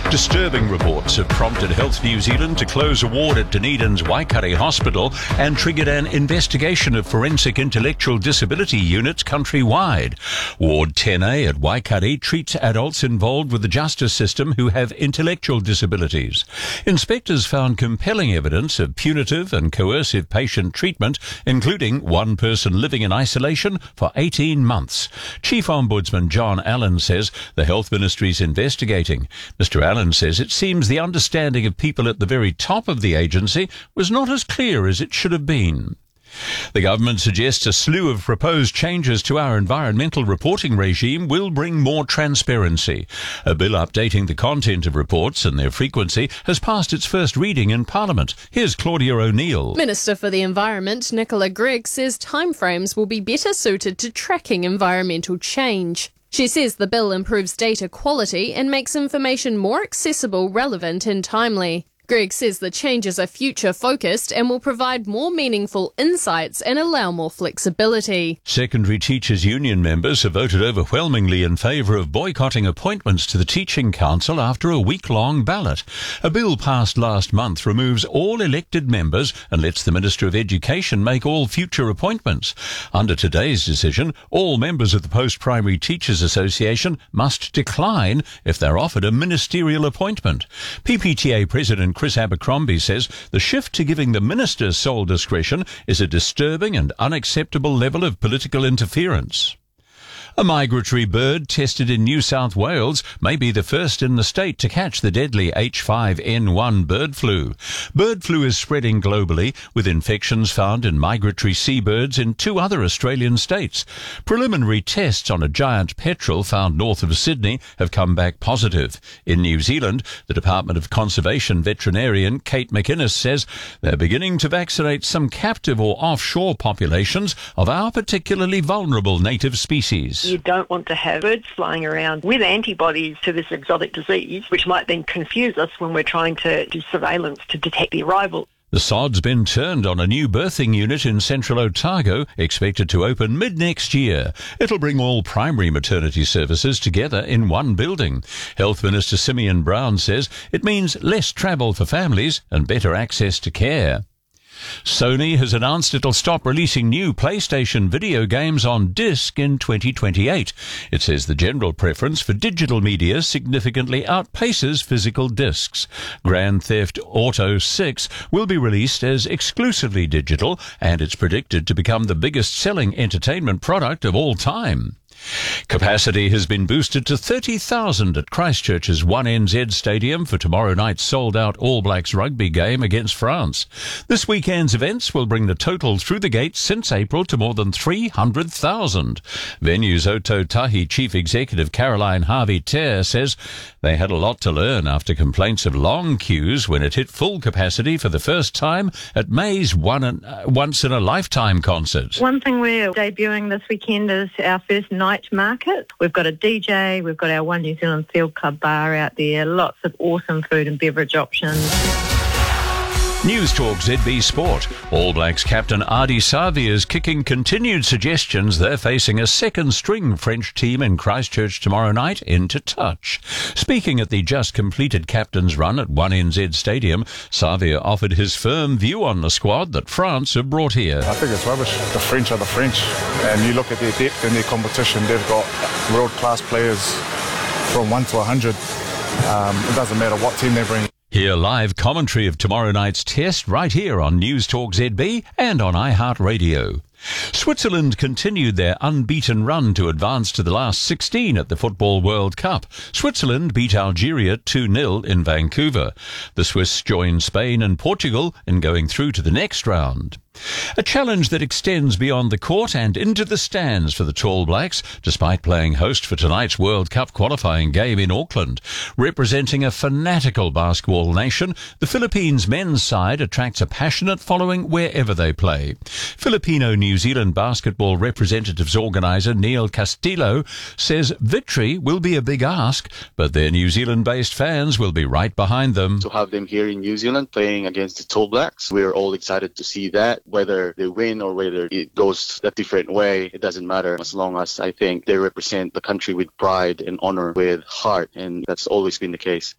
Disturbing reports have prompted Health New Zealand to close a ward at Dunedin's Waikato Hospital and triggered an investigation of forensic intellectual disability units countrywide. Ward 10A at Waikato treats adults involved with the justice system who have intellectual disabilities. Inspectors found compelling evidence of punitive and coercive patient treatment, including one person living in isolation for 18 months. Chief Ombudsman John Allen says the Health Ministry is investigating. Mr. Allen says it seems the understanding of people at the very top of the agency was not as clear as it should have been. The government suggests a slew of proposed changes to our environmental reporting regime will bring more transparency. A bill updating the content of reports and their frequency has passed its first reading in Parliament. Here's Claudia O'Neill. Minister for the Environment, Nicola Gregg, says timeframes will be better suited to tracking environmental change. She says the bill improves data quality and makes information more accessible, relevant and timely. Gregg says the changes are future-focused and will provide more meaningful insights and allow more flexibility. Secondary Teachers Union members have voted overwhelmingly in favour of boycotting appointments to the Teaching Council after a week-long ballot. A bill passed last month removes all elected members and lets the Minister of Education make all future appointments. Under today's decision, all members of the Post-Primary Teachers Association must decline if they're offered a ministerial appointment. PPTA President Chris Abercrombie says the shift to giving the minister sole discretion is a disturbing and unacceptable level of political interference. A migratory bird tested in New South Wales may be the first in the state to catch the deadly H5N1 bird flu. Bird flu is spreading globally, with infections found in migratory seabirds in 2 other Australian states. Preliminary tests on a giant petrel found north of Sydney have come back positive. In New Zealand, the Department of Conservation veterinarian Kate McInnes says they're beginning to vaccinate some captive or offshore populations of our particularly vulnerable native species. You don't want to have birds flying around with antibodies to this exotic disease, which might then confuse us when we're trying to do surveillance to detect the arrival. The sod's been turned on a new birthing unit in central Otago, expected to open mid-next year. It'll bring all primary maternity services together in one building. Health Minister Simeon Brown says it means less travel for families and better access to care. Sony has announced it'll stop releasing new PlayStation video games on disc in 2028. It says the general preference for digital media significantly outpaces physical discs. Grand Theft Auto 6 will be released as exclusively digital, and it's predicted to become the biggest-selling entertainment product of all time. Capacity has been boosted to 30,000 at Christchurch's 1NZ Stadium for tomorrow night's sold-out All Blacks rugby game against France. This weekend's events will bring the total through the gates since April to more than 300,000. Venue's Otautahi Chief Executive Caroline Harvey-Terre says they had a lot to learn after complaints of long queues when it hit full capacity for the first time at May's once-in-a-lifetime concert. One thing we're debuting this weekend is our first night market. We've got a DJ, we've got our One New Zealand Field Club bar out there, lots of awesome food and beverage options. News Talk ZB Sport. All Blacks captain Ardie Savea is kicking continued suggestions they're facing a second-string French team in Christchurch tomorrow night into touch. Speaking at the just-completed captain's run at 1NZ Stadium, Savea offered his firm view on the squad that France have brought here. I think it's rubbish. The French are the French, and you look at their depth in their competition, they've got world-class players from 1 to 100. It doesn't matter what team they bring. Hear live commentary of tomorrow night's test right here on News Talk ZB and on iHeartRadio. Switzerland continued their unbeaten run to advance to the last 16 at the Football World Cup. Switzerland beat Algeria 2-0 in Vancouver. The Swiss joined Spain and Portugal in going through to the next round. A challenge that extends beyond the court and into the stands for the Tall Blacks, despite playing host for tonight's World Cup qualifying game in Auckland. Representing a fanatical basketball nation, the Philippines men's side attracts a passionate following wherever they play. Filipino New Zealand basketball representatives organiser Neil Castillo says victory will be a big ask, but their New Zealand-based fans will be right behind them. To have them here in New Zealand playing against the Tall Blacks, we're all excited to see that. Whether they win or whether it goes a different way, it doesn't matter, as long as I think they represent the country with pride and honor, with heart, and that's always been the case.